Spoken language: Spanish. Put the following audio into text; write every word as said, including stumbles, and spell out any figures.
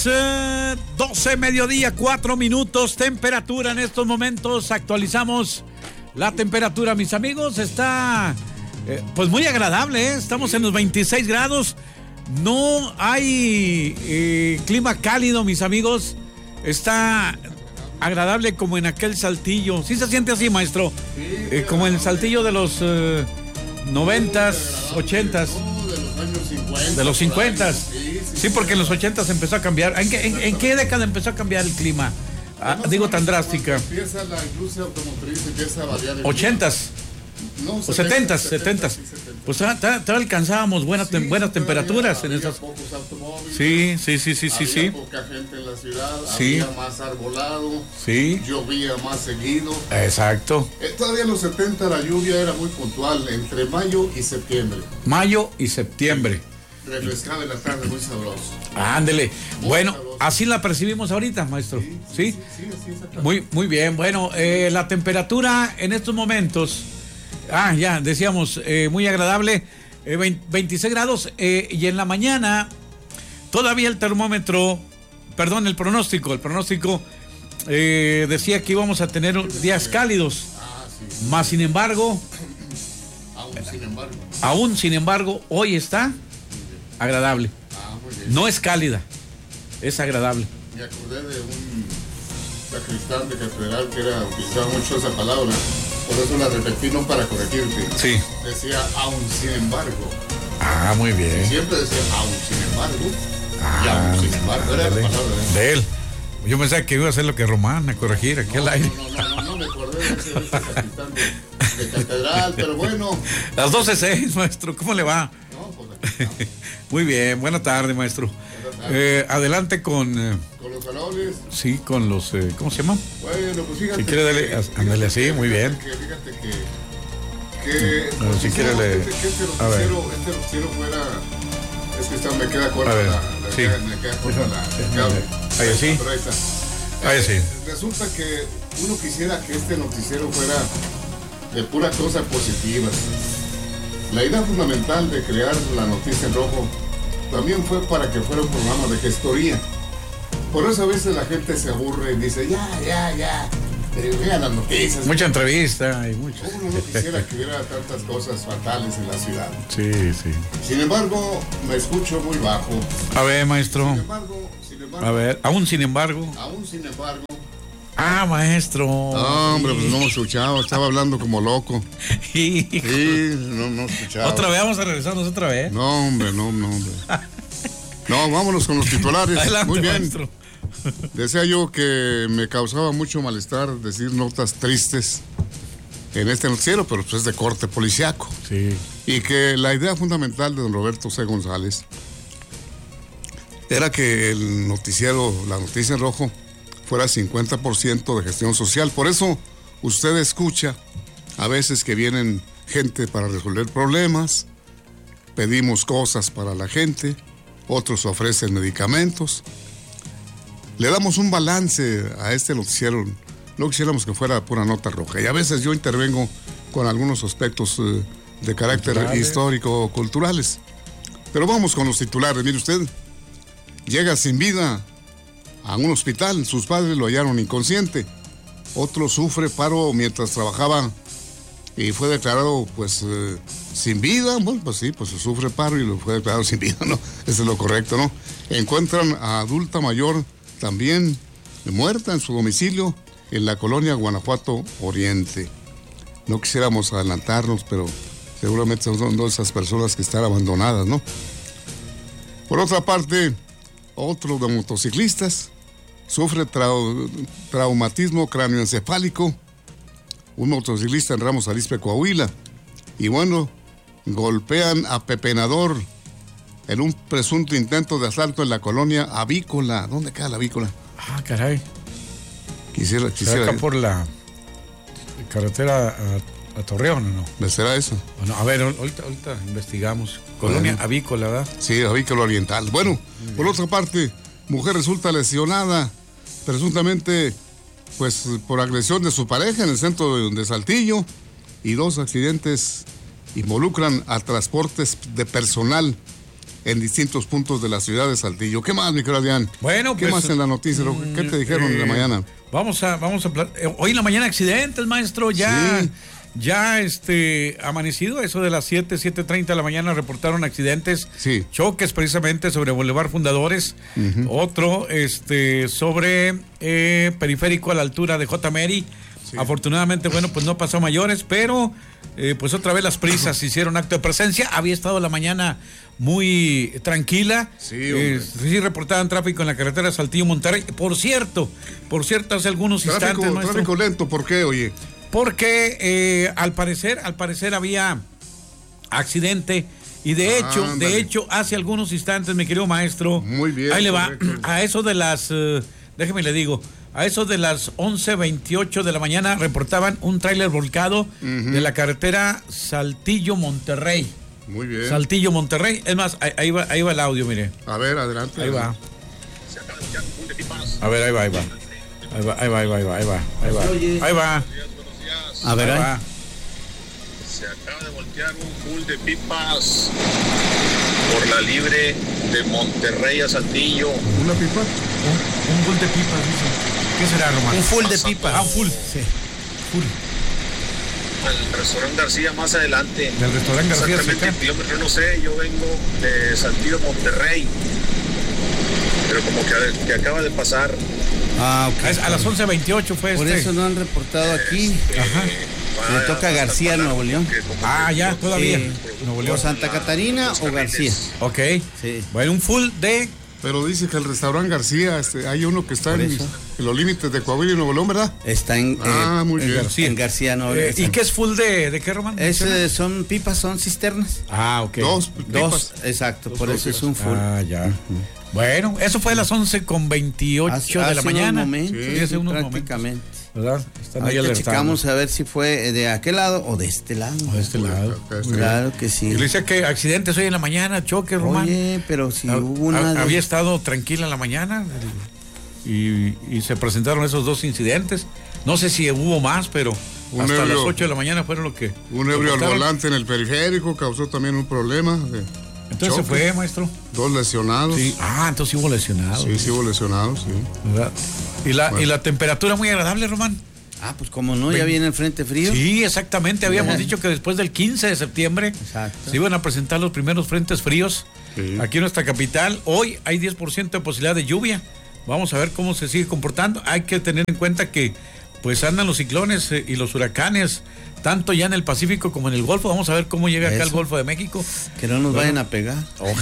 Eh, doce mediodía, cuatro minutos, temperatura en estos momentos, actualizamos la temperatura, mis amigos, está eh, pues muy agradable, ¿eh? Estamos en los veintiséis grados, no hay eh, clima cálido, mis amigos, está agradable como en aquel Saltillo, ¿sí se siente así, maestro? Eh, como en el Saltillo de los eh, noventas, ochentas. De los cincuenta. Sí, sí, sí, porque en los ochenta empezó a cambiar. ¿En qué, en, en qué década empezó a cambiar el clima? Ah, digo, tan drástica. Empieza la industria automotriz, empieza a variar el ochentas. No, o setentas, setentas. Pues todavía alcanzábamos buenas, sí, buenas temperaturas en esas. Pocos automóviles. Sí, sí, sí, sí, sí, sí. Poca gente en la ciudad, sí. Había más arbolado, sí. Llovía más seguido. Exacto. Eh, todavía en los setenta la lluvia era muy puntual, entre mayo y septiembre. Mayo y septiembre. Refrescaba en la tarde, muy sabroso. Ándele. Muy bueno, sabroso. Así la percibimos ahorita, maestro. Sí, sí, sí, sí, sí, sí muy, muy bien. Bueno, eh, la temperatura en estos momentos, ah, ya decíamos, eh, muy agradable, eh, veintiséis grados, eh, y en la mañana todavía el termómetro, perdón, el pronóstico, el pronóstico eh, decía que íbamos a tener días cálidos, ah, sí. Más sin embargo, aún sin embargo, aún sin embargo, hoy está agradable. Ah, muy bien. No es cálida, es agradable. Me acordé de un sacristán de catedral que era, utilizaba mucho esa palabra, por eso la repetí, no para corregirte. Sí. Decía, aún sin embargo. Ah, muy bien. Y siempre decía, aún sin embargo. Ah, y aún sin embargo, era dale, la palabra de él. De él. Yo pensaba que iba a hacer lo que Román, a corregir aquí no, al aire. No, no, no, no, no me acordé de ese, de ese sacristán de, de catedral, pero bueno. Las doce seis, maestro, ¿cómo le va? No, pues aquí estamos. Muy bien, buena tarde, maestro. Buena tarde. Eh, adelante con... Eh, con los faroles. Sí, con los... Eh, ¿Cómo se llaman? Bueno, pues fíjate. Si quiere, dale, que, ándale así, fíjate, muy bien. Que, fíjate que... que bueno, si quiere le... Que este noticiero, este noticiero fuera... Es que está, me queda corta la... la sí. queda, me queda corta la... el cable. Ahí sí. Pero ahí está. Ahí sí. Eh, resulta que uno quisiera que este noticiero fuera de puras cosas positivas. La idea fundamental de crear la noticia en rojo también fue para que fuera un programa de gestoría. Por eso a veces la gente se aburre y dice, ya, ya, ya, eh, vean las noticias. Mucha entrevista y mucho. Uno no quisiera que hubiera tantas cosas fatales en la ciudad. Sí, sí. Sin embargo, me escucho muy bajo. A ver, maestro. Sin embargo, sin embargo. A ver, aún sin embargo. Aún sin embargo. Ah, maestro. No, hombre, pues no me escuchaba, estaba hablando como loco. Sí, no, no escuchaba. Otra vez, vamos a regresarnos otra vez. No, hombre, no, no, hombre. No, vámonos con los titulares. Adelante, muy bien. Maestro. Decía yo que me causaba mucho malestar decir notas tristes en este noticiero, pero pues es de corte policiaco. Sí. Y que la idea fundamental de don Roberto C. González era que el noticiero, la noticia en rojo, fuera cincuenta por ciento de gestión social. Por eso usted escucha a veces que vienen gente para resolver problemas, pedimos cosas para la gente, otros ofrecen medicamentos. Le damos un balance a este noticiero. No quisiéramos que fuera pura nota roja. Y a veces yo intervengo con algunos aspectos eh, de carácter culturales, histórico, culturales. Pero vamos con los titulares. Mire usted, llega sin vida a un hospital. Sus padres lo hallaron inconsciente. Otro sufre paro mientras trabajaba y fue declarado, pues, eh, sin vida. Bueno, pues sí, pues sufre paro y lo fue declarado sin vida, ¿no? Eso es lo correcto, ¿no? Encuentran a adulta mayor también muerta en su domicilio en la colonia Guanajuato Oriente. No quisiéramos adelantarnos, pero seguramente son dos de esas personas que están abandonadas, ¿no? Por otra parte, otro de motociclistas sufre trau- traumatismo cráneoencefálico. Un motociclista en Ramos Arizpe, Coahuila. Y bueno, golpean a pepenador en un presunto intento de asalto en la colonia Avícola. ¿Dónde queda la Avícola? Ah, caray. Quisiera, quisiera. Acá por la carretera a, a Torreón, ¿o no? ¿Me será eso? Bueno, a ver, ahorita, ahorita investigamos. Colonia bueno. Avícola, ¿verdad? Sí, Avícola Oriental. Bueno, por otra parte, mujer resulta lesionada, presuntamente, pues, por agresión de su pareja en el centro de, de Saltillo, y dos accidentes involucran a transportes de personal en distintos puntos de la ciudad de Saltillo. ¿Qué más, mi querido Adrián? Bueno, ¿Qué pues, más en la noticia? ¿Qué te dijeron eh, en la mañana? Vamos a, vamos a, hoy en la mañana accidentes, maestro, ya, sí. ya este, amanecido, eso de las siete, siete treinta de la mañana reportaron accidentes, sí. choques precisamente sobre Boulevard Fundadores, uh-huh. otro, este, sobre eh, periférico a la altura de J. Mary. Sí. Afortunadamente, bueno, pues no pasó a mayores, pero eh, pues otra vez las prisas hicieron acto de presencia. Había estado la mañana muy tranquila. Sí, eh, sí reportaban tráfico en la carretera Saltillo-Monterrey. Por cierto, por cierto, hace algunos tráfico, instantes, maestro, tráfico lento, ¿por qué, oye? Porque eh, al parecer, al parecer había accidente. Y de hecho, ah, de hecho, hace algunos instantes, mi querido maestro. Muy bien. Ahí le va. Correcto. A eso de las, uh, déjeme le digo. A eso de las once veintiocho de la mañana reportaban un tráiler volcado uh-huh. de la carretera Saltillo-Monterrey. Muy bien. Saltillo-Monterrey. Es más, ahí, ahí, va, ahí va el audio, mire. A ver, adelante. Ahí va. A ver, ahí va, ahí va. Ahí va, ahí va, ahí va, ahí va. Ahí va. Ahí va. Ahí va. A ver, ahí va. Se acaba de voltear un full de pipas por la libre de Monterrey a Saltillo. ¿Una pipa? Un, un full de pipas, dice. ¿Qué será, Román? Un full de pipas. Ah, un full. Sí. Full. Al restaurante García más adelante. Del restaurante García. Exactamente el kilómetro, no sé, yo vengo de Saltillo, Monterrey. Pero como que, que acaba de pasar. Ah, ok. A las once veintiocho fue Por este. eso no han reportado aquí. Este, Ajá. Le toca a García, Nuevo León. Ah, ya, todavía. Sí. Nuevo León. O Santa Catarina o García. Ok. Sí. Bueno, un full de... Pero dice que el restaurante García, este, hay uno que está en, en los límites de Coahuila y Nuevo León, ¿verdad? Está en, ah, eh, muy en bien. García. En García, Nuevo León. Eh, ¿Y qué es full de, de qué, Román? Es, eh, son pipas, son cisternas. Ah, ok. Dos pipas. Dos, exacto, Dos por eso pipas. es un full. Ah, ya. Uh-huh. Bueno, eso fue a las once con veintiocho hace, de hace la mañana. Momentos, sí, hace unos prácticamente. Momentos, ¿verdad? Están ahí Ahorita checamos a ver si fue de aquel lado o de este lado. O de este lado. Claro que sí. Y le decía que accidentes hoy en la mañana, choque, Román. Oye, pero si ha, hubo una... Ha, había estado tranquila en la mañana y, y se presentaron esos dos incidentes. No sé si hubo más, pero un hasta ebrio, las ocho de la mañana fueron lo que... Un ebrio al volante en el periférico causó también un problema. De entonces choque. Se fue, maestro. Dos lesionados. Sí. Ah, entonces hubo lesionados. Sí, sí hubo lesionados, sí. ¿Verdad? ¿Y la, bueno. y la temperatura muy agradable, Román? Ah, pues como no, ya viene el frente frío. Sí, exactamente. Habíamos dicho que después del quince de septiembre Exacto. se iban a presentar los primeros frentes fríos sí. aquí en nuestra capital. Hoy hay diez por ciento de posibilidad de lluvia. Vamos a ver cómo se sigue comportando. Hay que tener en cuenta que pues andan los ciclones eh, y los huracanes, tanto ya en el Pacífico como en el Golfo. Vamos a ver cómo llega Eso. acá el Golfo de México. Que no nos bueno, vayan a pegar. Ojalá.